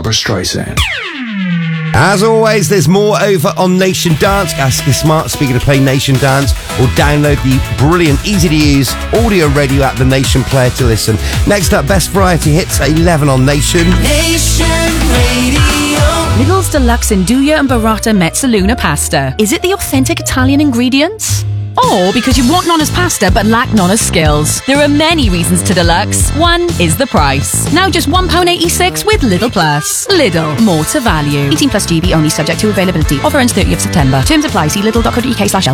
Barbara Streisand. As always, there's more over on Nation Dance. Ask your smart speaker to play Nation Dance or download the brilliant, easy-to-use audio radio app, The Nation Player, to listen. Next up, Best Variety Hits at 11 on Nation. Nation Radio. Lidl's Deluxe Nduja and Burrata Mezzaluna pasta. Is it the authentic Italian ingredients? Or because you want Nonna's pasta but lack Nonna's skills? There are many reasons to deluxe. One is the price. Now just £1.86 with Lidl Plus. Lidl, more to value. 18 plus GB only, subject to availability. Offer ends 30th September. Terms apply. See lidl.co.uk/help.